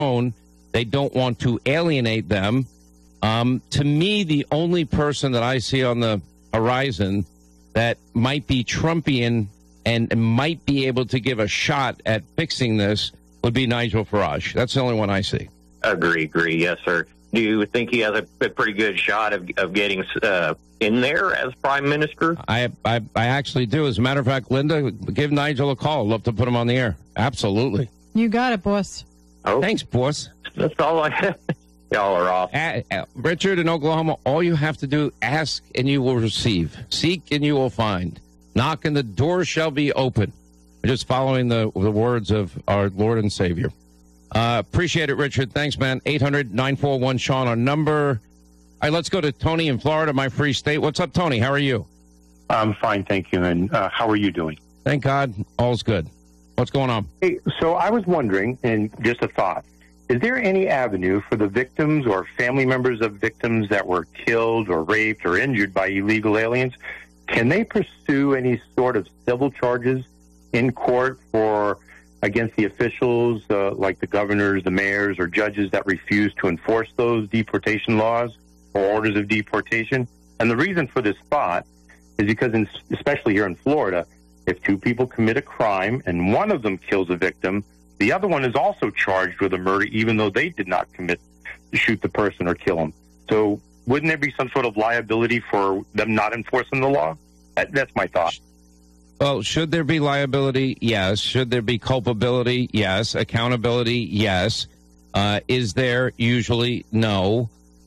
own. They don't want to alienate them. To me, the only person that I see on the horizon that might be Trumpian and might be able to give a shot at fixing this would be Nigel Farage. That's the only one I see. Agree. Yes, sir. Do you think he has a pretty good shot of getting in there as prime minister? I actually do. As a matter of fact, Linda, give Nigel a call. I'd love to put him on the air. Absolutely. You got it, boss. Oh, thanks, boss. That's all I have. Y'all are off. Richard in Oklahoma, all you have to do, ask and you will receive. Seek and you will find. Knock and the door shall be open. We're just following the words of our Lord and Savior. Appreciate it, Richard. Thanks, man. 800-941-SEAN, our number. All right, let's go to Tony in Florida, my free state. What's up, Tony? How are you? I'm fine, thank you. And how are you doing? Thank God. All's good. What's going on? Hey, so I was wondering, and just a thought, is there any avenue for the victims or family members of victims that were killed or raped or injured by illegal aliens? Can they pursue any sort of civil charges in court against the officials, like the governors, the mayors, or judges that refuse to enforce those deportation laws or orders of deportation? And the reason for this thought is because, especially here in Florida, if two people commit a crime and one of them kills a victim, the other one is also charged with a murder, even though they did not shoot the person or kill him. So wouldn't there be some sort of liability for them not enforcing the law? That's my thought. Well, should there be liability? Yes. Should there be culpability? Yes. Accountability? Yes. Is there? Usually, no.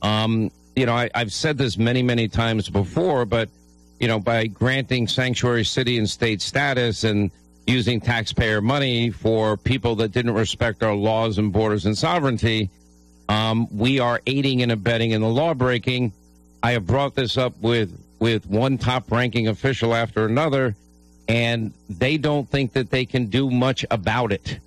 I've said this many, many times before, but, by granting sanctuary city and state status and using taxpayer money for people that didn't respect our laws and borders and sovereignty, we are aiding and abetting in the law breaking. I have brought this up with one top-ranking official after another, and they don't think that they can do much about it.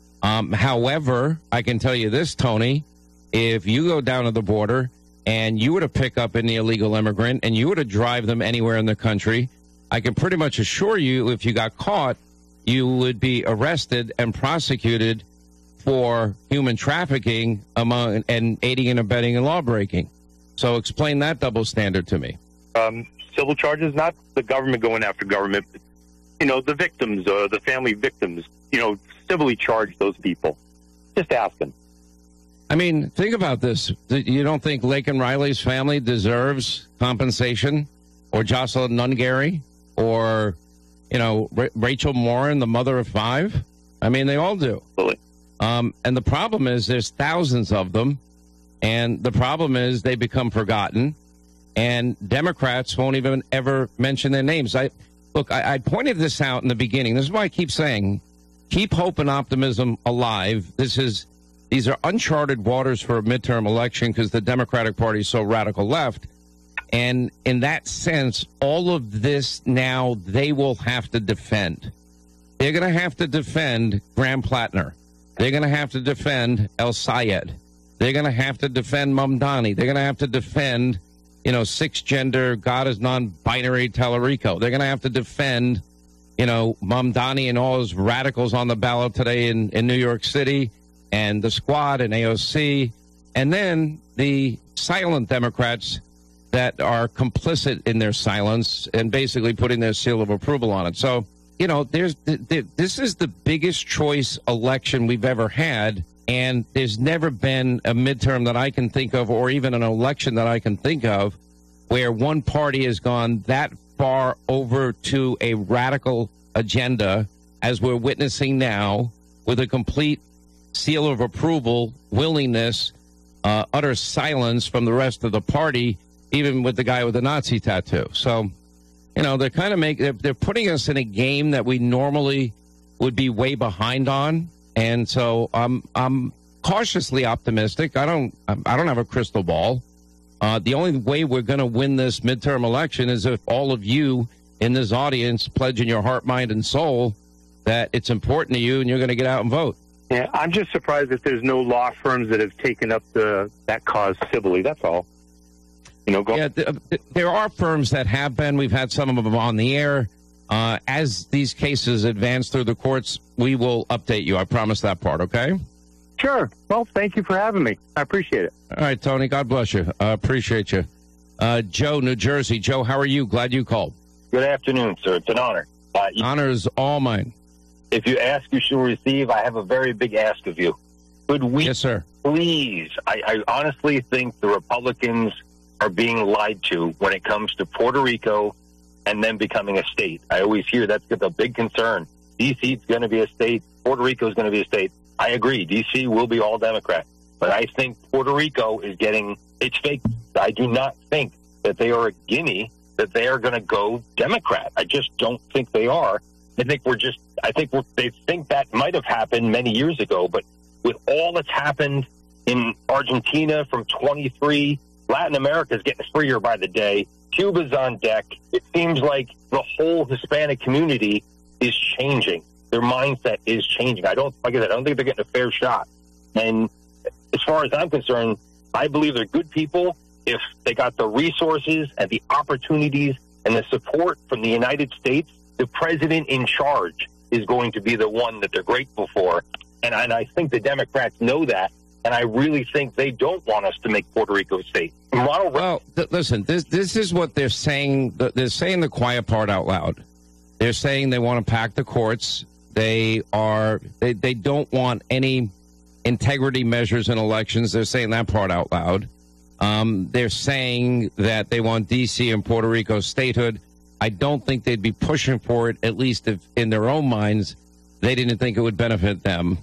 However, I can tell you this, Tony, if you go down to the border and you were to pick up an illegal immigrant and you were to drive them anywhere in the country, I can pretty much assure you if you got caught, you would be arrested and prosecuted for human trafficking and aiding and abetting in law breaking. So explain that double standard to me. Civil charges, not the government going after government, but, the victims, the family victims, civilly charge those people. Just ask them. I mean, think about this. You don't think Laken Riley's family deserves compensation, or Jocelyn Nungary, or, Rachel Morin, the mother of 5? I mean, they all do. Absolutely. And the problem is there's thousands of them, and the problem is they become forgotten, and Democrats won't even ever mention their names. I pointed this out in the beginning. This is why I keep saying, keep hope and optimism alive. These are uncharted waters for a midterm election because the Democratic Party is so radical left. And in that sense, all of this now they will have to defend. They're going to have to defend Graham Plattner. They're going to have to defend El Sayed. They're going to have to defend Mamdani. They're going to have to defend, six-gender, God is non-binary Tallarico. They're going to have to defend, Mamdani and all his radicals on the ballot today in New York City, and the Squad and AOC, and then the silent Democrats that are complicit in their silence and basically putting their seal of approval on it. So, this is the biggest choice election we've ever had, and there's never been a midterm that I can think of, or even an election that I can think of, where one party has gone that far over to a radical agenda as we're witnessing now, with a complete seal of approval, willingness, utter silence from the rest of the party, even with the guy with the Nazi tattoo. So, they're kind of they're putting us in a game that we normally would be way behind on. And so I'm cautiously optimistic. I don't have a crystal ball. The only way we're going to win this midterm election is if all of you in this audience pledge in your heart, mind, and soul that it's important to you and you're going to get out and vote. Yeah, I'm just surprised that there's no law firms that have taken up that cause civilly. That's all. There are firms that have been. We've had some of them on the air. As these cases advance through the courts, we will update you. I promise that part, okay? Sure. Well, thank you for having me. I appreciate it. All right, Tony. God bless you. Appreciate you. Joe, New Jersey. Joe, how are you? Glad you called. Good afternoon, sir. It's an honor. Honor is all mine. If you ask, you shall receive. I have a very big ask of you. Could we, yes, sir. Please, I honestly think the Republicans are being lied to when it comes to Puerto Rico and then becoming a state. I always hear that's a big concern. D.C. is going to be a state. Puerto Rico is going to be a state. I agree. D.C. will be all Democrat. But I think Puerto Rico is it's fake. I do not think that they are a gimme, that they are going to go Democrat. I just don't think they are. They think that might have happened many years ago, but with all that's happened in Argentina from 23, Latin America is getting freer by the day. Cuba's on deck. It seems like the whole Hispanic community is changing. Their mindset is changing. I don't think they're getting a fair shot. And as far as I'm concerned, I believe they're good people if they got the resources and the opportunities and the support from the United States. The president in charge is going to be the one that they're grateful for. And I think the Democrats know that. And I really think they don't want us to make Puerto Rico a state. Listen, this is what they're saying. They're saying the quiet part out loud. They're saying they want to pack the courts. They don't want any integrity measures in elections. They're saying that part out loud. They're saying that they want D.C. and Puerto Rico statehood. I don't think they'd be pushing for it, at least if in their own minds they didn't think it would benefit them.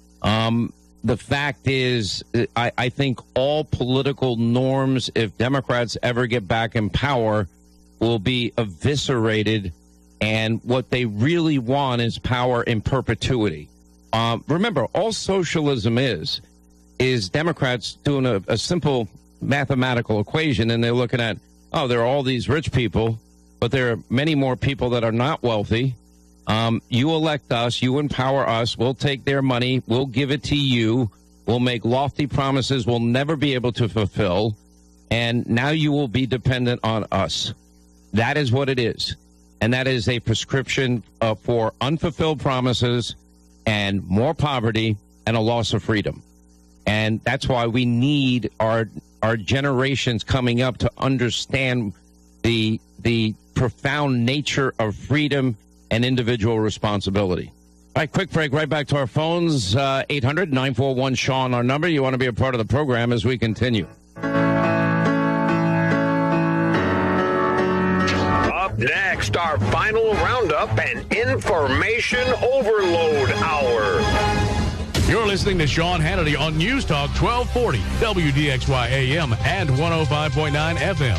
The fact is, I think all political norms, if Democrats ever get back in power, will be eviscerated. And what they really want is power in perpetuity. Remember, all socialism is Democrats doing a simple mathematical equation, and they're looking at, there are all these rich people, but there are many more people that are not wealthy. You elect us, you empower us, we'll take their money, we'll give it to you, we'll make lofty promises we'll never be able to fulfill, and now you will be dependent on us. That is what it is. And that is a prescription for unfulfilled promises and more poverty and a loss of freedom. And that's why we need our generations coming up to understand the profound nature of freedom and individual responsibility. All right, quick break. Right back to our phones. 800-941-SEAN, our number. You want to be a part of the program as we continue. Up next, our final roundup and information overload hour. You're listening to Sean Hannity on News Talk 1240, WDXY AM and 105.9 FM.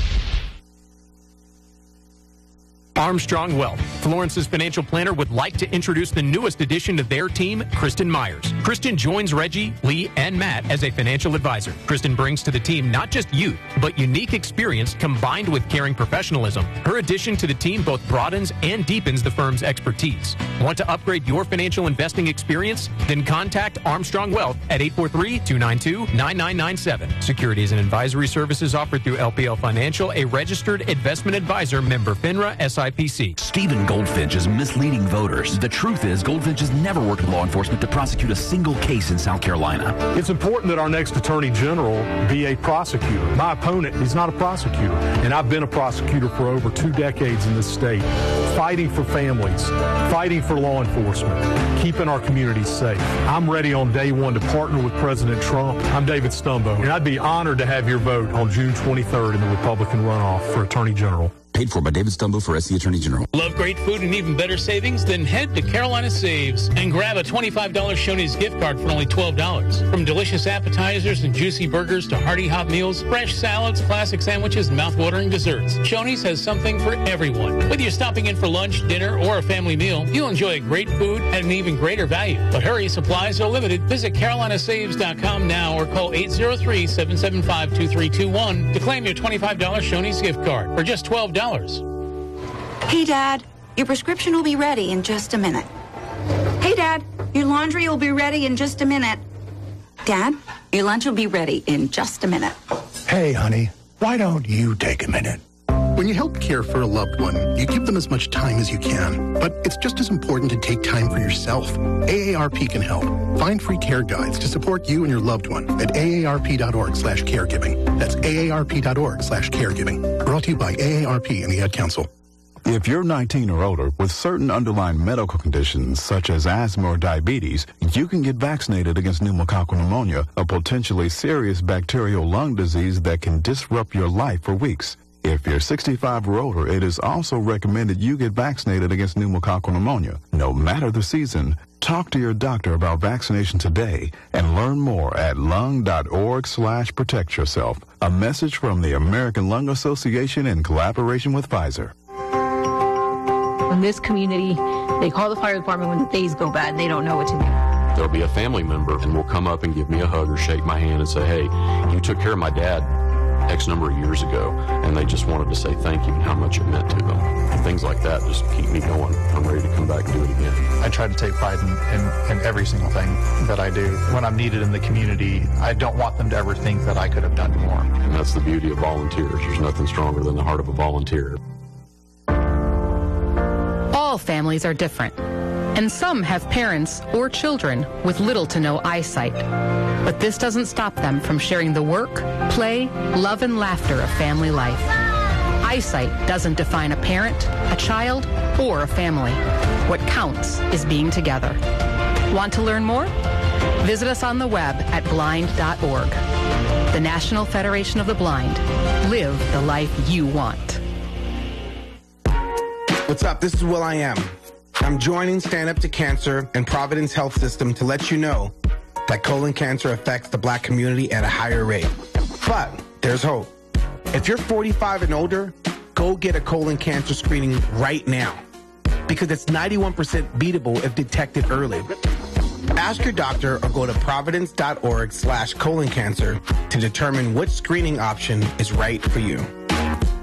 Armstrong Wealth, Florence's financial planner, would like to introduce the newest addition to their team, Kristen Myers. Kristen joins Reggie, Lee, and Matt as a financial advisor. Kristen brings to the team not just youth, but unique experience combined with caring professionalism. Her addition to the team both broadens and deepens the firm's expertise. Want to upgrade your financial investing experience? Then contact Armstrong Wealth at 843-292-9997. Securities and advisory services offered through LPL Financial, a registered investment advisor, member FINRA SIPC. Stephen Goldfinch is misleading voters. The truth is, Goldfinch has never worked with law enforcement to prosecute a single case in South Carolina. It's important that our next attorney general be a prosecutor. My opponent is not a prosecutor, and I've been a prosecutor for over 2 decades in this state, fighting for families, fighting for law enforcement, keeping our communities safe. I'm ready on day one to partner with President Trump. I'm David Stumbo, and I'd be honored to have your vote on June 23rd in the Republican runoff for attorney general. Paid for by David Stumbo for SC Attorney General. Love great food and even better savings? Then head to Carolina Saves and grab a $25 Shoney's gift card for only $12. From delicious appetizers and juicy burgers to hearty hot meals, fresh salads, classic sandwiches, and mouth-watering desserts, Shoney's has something for everyone. Whether you're stopping in for lunch, dinner, or a family meal, you'll enjoy great food at an even greater value. But hurry, supplies are limited. Visit carolinasaves.com now or call 803-775-2321 to claim your $25 Shoney's gift card for just $12. Hey, Dad, your prescription will be ready in just a minute. Hey, Dad, your laundry will be ready in just a minute. Dad, your lunch will be ready in just a minute. Hey, honey, why don't you take a minute? When you help care for a loved one, you give them as much time as you can. But it's just as important to take time for yourself. AARP can help. Find free care guides to support you and your loved one at aarp.org/caregiving. That's aarp.org/caregiving. Brought to you by AARP and the Ad Council. If you're 19 or older with certain underlying medical conditions such as asthma or diabetes, you can get vaccinated against pneumococcal pneumonia, a potentially serious bacterial lung disease that can disrupt your life for weeks. If you're 65 or older, it is also recommended you get vaccinated against pneumococcal pneumonia. No matter the season, talk to your doctor about vaccination today and learn more at lung.org/protect yourself. A message from the American Lung Association in collaboration with Pfizer. In this community, they call the fire department when the days go bad. They don't know what to do. There'll be a family member and will come up and give me a hug or shake my hand and say, hey, you took care of my dad X number of years ago, and they just wanted to say thank you and how much it meant to them. And things like that just keep me going. I'm ready to come back and do it again. I try to take pride in every single thing that I do. When I'm needed in the community, I don't want them to ever think that I could have done more. And that's the beauty of volunteers. There's nothing stronger than the heart of a volunteer. All families are different, and some have parents or children with little to no eyesight. But this doesn't stop them from sharing the work, play, love, and laughter of family life. Eyesight doesn't define a parent, a child, or a family. What counts is being together. Want to learn more? Visit us on the web at blind.org. The National Federation of the Blind. Live the life you want. What's up? This is will.i.am. I'm joining Stand Up to Cancer and Providence Health System to let you know that colon cancer affects the Black community at a higher rate. But there's hope. If you're 45 and older, go get a colon cancer screening right now, because it's 91% beatable if detected early. Ask your doctor or go to providence.org/colon cancer to determine which screening option is right for you.